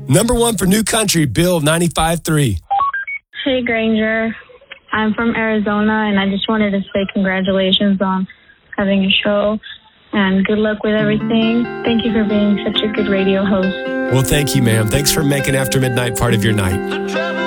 Number one for New Country, Bill 95.3. Hey, Granger. I'm from Arizona, and I just wanted to say congratulations on having a show, and good luck with everything. Thank you for being such a good radio host. Well, thank you, ma'am. Thanks for making After Midnight part of your night.